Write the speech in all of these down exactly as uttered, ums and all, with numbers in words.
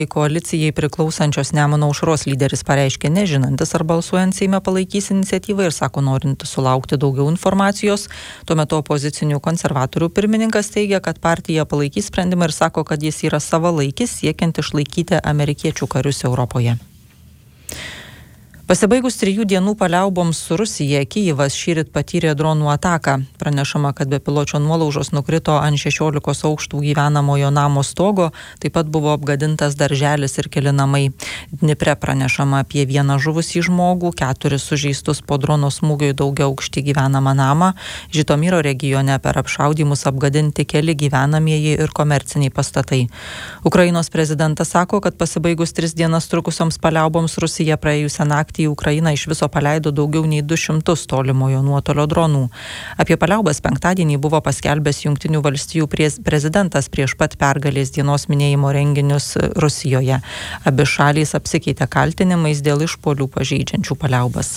Koalicijai priklausančios Nemuno aušros lyderis pareiškė nežinantis, ar balsuojant Seime palaikys iniciatyvą ir sako norinti sulaukti daugiau informacijos. Tuo metu opozicinių konservatorių pirmininkas teigia, kad partija palaikys sprendimą ir sako, kad jis yra savalaikis, siekiant išlaikyti amerikiečių karius Europoje. Pasibaigus trijų dienų paliauboms su Rusija, Kijevas šįryt patyrė dronų ataką. Pranešama, kad bepiločio nuolaužos nukrito ant šešiolikos aukštų gyvenamojo namo stogo, taip pat buvo apgadintas darželis ir keli namai. Dnipre pranešama apie vieną žuvusį žmogų, keturis sužeistus po drono smūgio į daugiaaukštį gyvenamą namą. Žitomyro regione per apšaudymus apgadinti keli gyvenamieji ir komerciniai pastatai. Ukrainos prezidentas sako, kad pasibaigus tris dienas trukusioms paliauboms Rusija praėjusią naktį į Ukrainą iš viso paleido daugiau nei du šimtus tolimojo nuotolio dronų. Apie paliaubas penktadienį buvo paskelbęs Jungtinių valstijų prezidentas prieš pat pergalės dienos minėjimo renginius Rusijoje. Abi šalys apsikeitė kaltinimais dėl išpuolių pažeidžiančių paliaubas.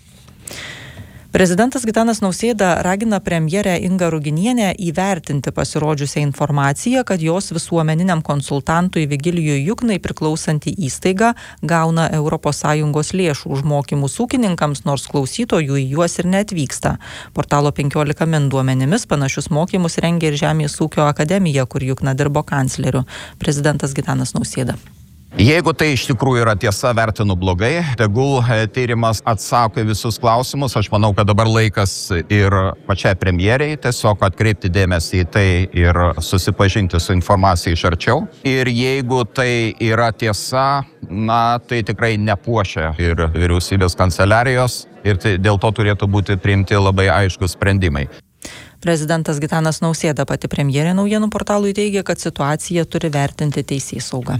Prezidentas Gitanas Nausėda ragina premjerę Ingą Ruginienę įvertinti pasirodžiusią informaciją, kad jos visuomeniniam konsultantui Vigilijui Juknai priklausanti įstaiga gauna Europos Sąjungos lėšų už mokymus ūkininkams, nors klausytojų į juos ir neatvyksta. Portalo penkiolika min duomenimis panašius mokymus rengia ir Žemės ūkio akademija, kur Jukna dirbo kancleriu. Prezidentas Gitanas Nausėda. Jeigu tai iš tikrųjų yra tiesa, vertinu blogai. Tegul tyrimas atsako visus klausimus. Aš manau, kad dabar laikas ir pačiai premjeriai tiesiog atkreipti dėmesį į tai ir susipažinti su informacija iš arčiau. Ir jeigu tai yra tiesa, na, tai tikrai nepuošia ir vyriausybės kanceliarijos ir tai dėl to turėtų būti priimti labai aiškus sprendimai. Prezidentas Gitanas Nausėda, pati premjerė naujienų portalui teigia, kad situaciją turi vertinti teisėsauga.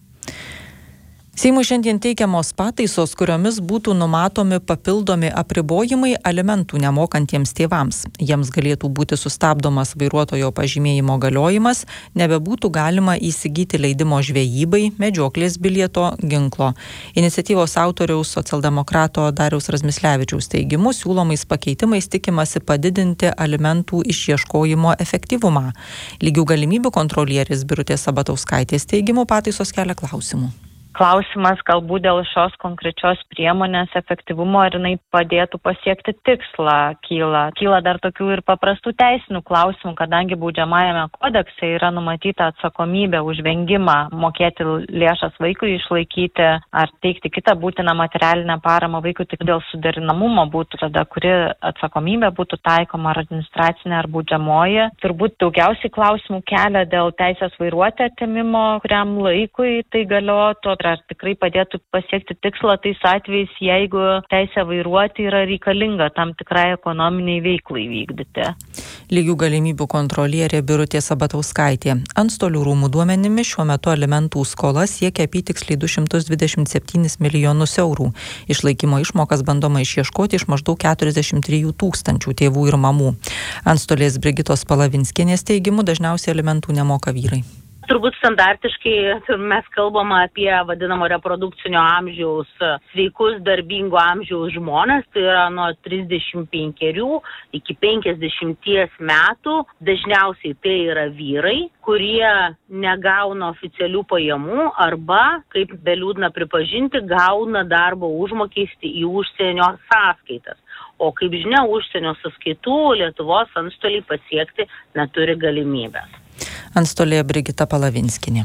Seimui šiandien teikiamos pataisos, kuriomis būtų numatomi papildomi apribojimai alimentų nemokantiems tėvams. Jiems galėtų būti sustabdomas vairuotojo pažymėjimo galiojimas, nebebūtų galima įsigyti leidimo žvejybai, medžioklės bilieto, ginklo. Iniciatyvos autoriaus socialdemokrato Dariaus Razmislevičiaus teigimu siūlomais pakeitimais tikimasi padidinti alimentų išieškojimo efektyvumą. Lygių galimybių kontrolierės Birutės Sabatauskaitės teigimu pataisos kelia klausimų. Klausimas galbūt dėl šios konkrečios priemonės efektyvumo ir jinai padėtų pasiekti tikslą kyla. Kyla dar tokių ir paprastų teisinių klausimų, kadangi baudžiamajame kodekse yra numatyta atsakomybė už vengimą mokėti lėšas vaikui išlaikyti ar teikti kitą būtiną materialinę paramą vaikui, tik dėl suderinamumo būtų tada, kuri atsakomybė būtų taikoma ar administracinė ar baudžiamoji. Turbūt daugiausiai klausimų kelia dėl teisės vairuoti atėmimo, kuriam laikui tai galiotų. Ar tikrai padėtų pasiekti tikslą tais atvejais, jeigu teisė vairuoti yra reikalinga tam tikrai ekonominiai veiklai vykdyti. Lygių galimybių kontrolierė Birutė Sabatauskaitė. Antstolių rūmų duomenimis šiuo metu alimentų skola siekia apytiksliai du šimtus dvidešimt septynis milijonus eurų. Išlaikymo išmokas bandoma išieškoti iš maždaug keturiasdešimt trijų tūkstančių tėvų ir mamų. Antstolės Brigitos Palavinskienės teigimu dažniausiai alimentų nemoka vyrai. Turbūt standartiškai mes kalbam apie vadinamo reprodukcinio amžiaus sveikus darbingo amžiaus žmonės, tai yra nuo trisdešimt penkerių iki penkiasdešimties metų. Dažniausiai tai yra vyrai, kurie negauna oficialių pajamų arba, kaip beliūdna pripažinti, gauna darbo užmokestį į užsienio sąskaitas. O kaip žinia, užsienio sąskaitų Lietuvos antstoliai pasiekti neturi galimybės. Antstolė Brigita Palavinskinė.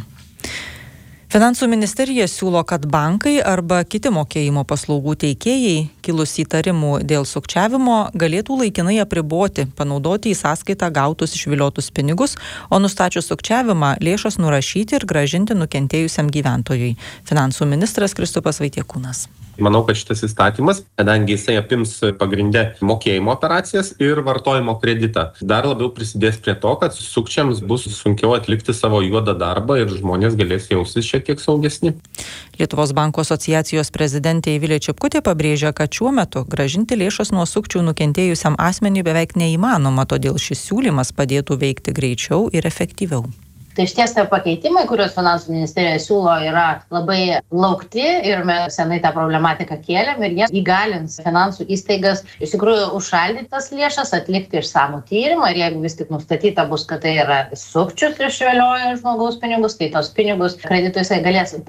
Finansų ministerija siūlo, kad bankai arba kiti mokėjimo paslaugų teikėjai, kilus įtarimų dėl sukčiavimo, galėtų laikinai apriboti, panaudoti į sąskaitą gautus išviliotus pinigus, o nustačius sukčiavimą lėšas nurašyti ir grąžinti nukentėjusiam gyventojui. Finansų ministras Kristupas Vaitiekūnas. Manau, kad šitas įstatymas, kadangi jisai apims pagrindę mokėjimo operacijas ir vartojimo kreditą, dar labiau prisidės prie to, kad sukčiams bus sunkiau atlikti savo juodą darbą ir žmonės galės jaustis šiek tiek saugesni. Lietuvos banko asociacijos prezidentė Eivilė Čipkutė pabrėžia, kad šiuo metu grąžinti lėšas nuo sukčių nukentėjusiam asmeniui beveik neįmanoma, todėl šis siūlymas padėtų veikti greičiau ir efektyviau. Tai išties tie pakeitimai, kuriuos finansų ministerija siūlo, yra labai laukti ir mes senai tą problematiką kėlėm ir jie įgalins finansų įstaigas iš tikrųjų užšaldyti tas lėšas, atlikti išsamų tyrimą ir jeigu vis tik nustatyta bus, kad tai yra sukčius išviliojo žmogaus pinigus, tai tos pinigus kreditų jisai galės